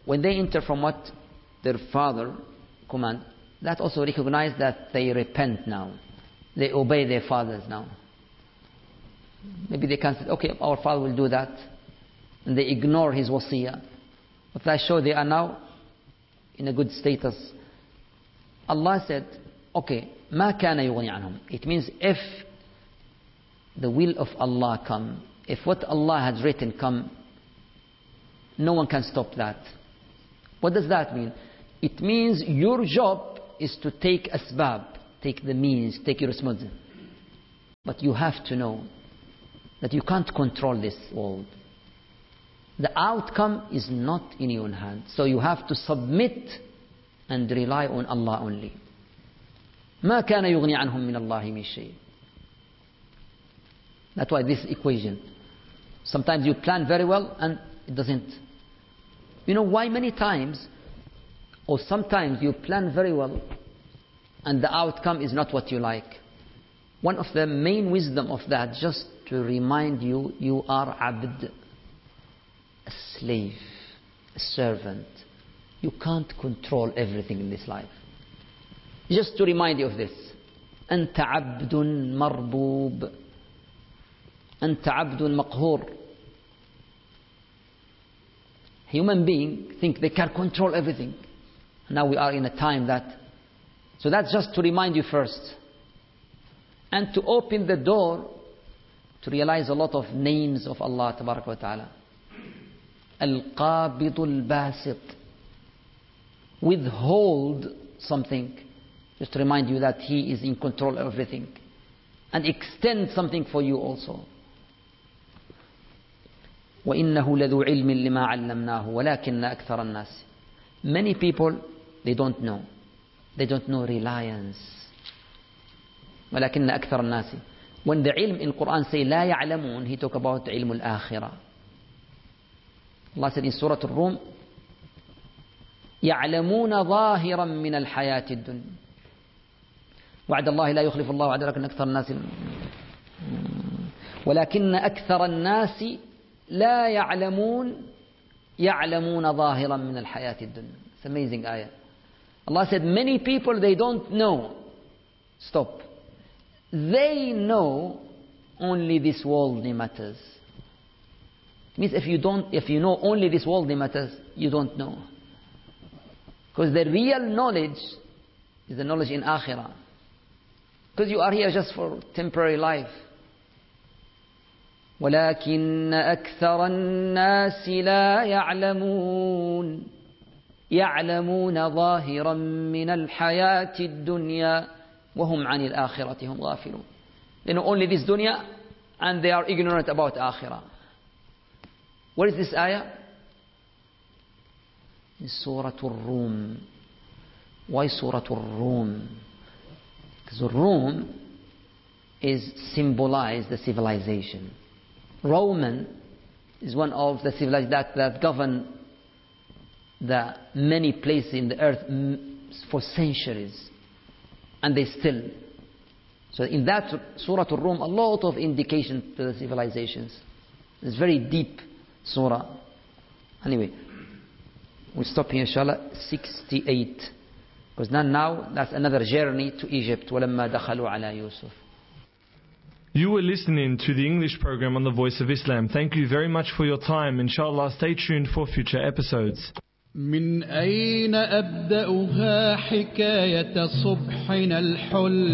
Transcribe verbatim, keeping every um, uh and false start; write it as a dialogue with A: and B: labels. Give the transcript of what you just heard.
A: when they enter from what their father command, that also recognize that they repent now. They obey their fathers now. Maybe they can say, okay, our father will do that. And they ignore his wasiyah. But that shows they are now in a good status. Allah said, okay, ما كان يغني عنهم. It means if the will of Allah come, if what Allah has written come, no one can stop that. What does that mean? It means your job is to take asbab, take the means, take your responsibility. But you have to know that you can't control this world. The outcome is not in your hand. So you have to submit and rely on Allah only. ما كان يغني عنهم من الله من شيء. That's why this equation. Sometimes you plan very well and it doesn't. You know why many times, or sometimes you plan very well and the outcome is not what you like. One of the main wisdom of that, just to remind you, you are abd, a slave, a servant. You can't control everything in this life. Just to remind you of this. أنت عبد مربوب. أنت عبد مقهور. Human beings think they can control everything. Now we are in a time that... So that's just to remind you first. And to open the door to realize a lot of names of Allah Tabaraka wa Ta'ala. Al-Qabid al-Basit. Withhold something. Just to remind you that He is in control of everything. And extend something for you also. وَإِنَّهُ لَذُو عِلْمٍ لِمَا عَلَّمْنَاهُ وَلَكِنَّ أَكْثَرَ النَّاسِ. Many people, they don't know. They don't know reliance. وَلَكِنَّ أَكْثَرَ النَّاسِ. When the ilm in Quran say لا يعلمون, he talk about علم الآخرة. Allah said in Surah Al-Rum, يعلمون ظاهرا من الحياة الدنيا وعد الله لا يخلف الله وعد لكن أكثر الناس ولكن أكثر الناس لا يعلمون يعلمون ظاهرا من الحياة الدنيا. It's an amazing ayah. Allah said many people, they don't know. Stop. They know only this worldly matters. It means if you don't, if you know only this worldly matters, you don't know. Because the real knowledge is the knowledge in Akhirah. Because you are here just for temporary life. ولكن أكثر الناس لا يعلمون يعلمون ظاهرا من الحياة الدنيا وهم عن الآخرة هم غافلون. They know only this dunya and they are ignorant about Akhirah. What is this ayah? In Surah Al-Rum. Why Surah Al-Rum? Because Rum is symbolized the civilization. Roman is one of the civilizations that, that govern the many places in the earth for centuries. And they still. So in that Surah Al-Rum, a lot of indication to the civilizations. It's very deep surah. Anyway, we'll stop here inshallah. sixty-eight. Because now, now that's another journey to Egypt. وَلَمَّا دَخَلُوا عَلَى يُوسُف.
B: You were listening to the English program on the Voice of Islam. Thank you very much for your time. Inshallah, stay tuned for future episodes.
C: من أين أبدأها حكاية صبحنا الحل